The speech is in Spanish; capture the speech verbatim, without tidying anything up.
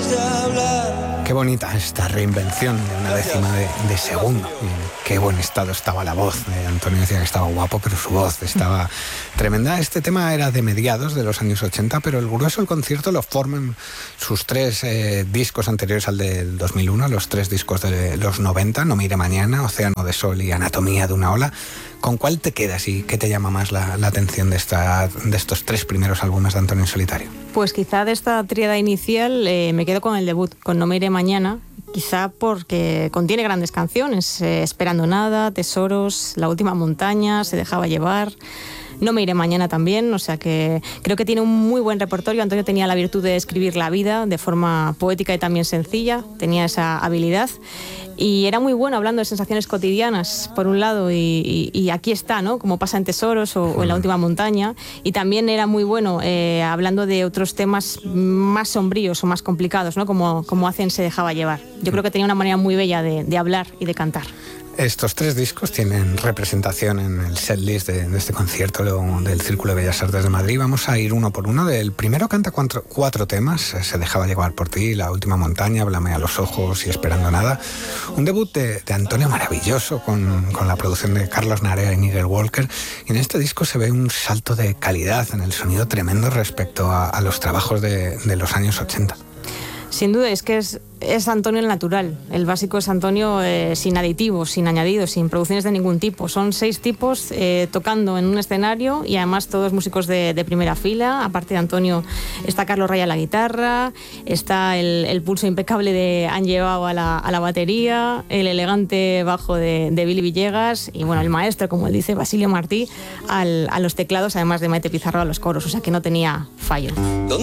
dejes de hablar. Qué bonita esta reinvención de una décima de, de segundo. Y qué buen estado estaba la voz. Eh, Antonio decía que estaba guapo, pero su voz estaba tremenda. Este tema era de mediados de los años ochenta, pero el grueso del concierto lo forman sus tres eh, discos anteriores al del dos mil uno, los tres discos de los noventa, No mire mañana, Océano de sol y Anatomía de una ola. ¿Con cuál te quedas y qué te llama más la, la atención de, esta, de estos tres primeros álbumes de Antonio en solitario? Pues quizá de esta tríada inicial eh, me quedo con el debut, con No me iré mañana, quizá porque contiene grandes canciones, eh, Esperando nada, Tesoros, La última montaña, Se dejaba llevar. No me iré mañana también, o sea que creo que tiene un muy buen repertorio. Antonio tenía la virtud de escribir la vida de forma poética y también sencilla, tenía esa habilidad. Y era muy bueno hablando de sensaciones cotidianas, por un lado, y, y, y aquí está, ¿no? Como pasa en Tesoros o, o en La última montaña. Y también era muy bueno eh, hablando de otros temas más sombríos o más complicados, ¿no? Como, como hacen Se dejaba llevar. Yo creo que tenía una manera muy bella de, de hablar y de cantar. Estos tres discos tienen representación en el setlist de, de este concierto del Círculo de Bellas Artes de Madrid. Vamos a ir uno por uno. Del primero canta cuatro, cuatro temas, Se dejaba llevar por ti, La última montaña, Háblame a los ojos y Esperando nada. Un debut de, de Antonio maravilloso con, con la producción de Carlos Narea y Nigel Walker. Y en este disco se ve un salto de calidad en el sonido tremendo respecto a, a los trabajos de, de los años ochenta. Sin duda, es que es, es Antonio el natural. El básico es Antonio eh, sin aditivos, sin añadidos, sin producciones de ningún tipo. Son seis tipos eh, tocando en un escenario y además todos músicos de, de primera fila. Aparte de Antonio está Carlos Raya a la guitarra, está el, el pulso impecable de Angie Bao a la, a la batería, el elegante bajo de, de Billy Villegas y bueno, el maestro, como él dice, Basilio Martí, al, a los teclados, además de Maite Pizarro a los coros. O sea que no tenía fallo.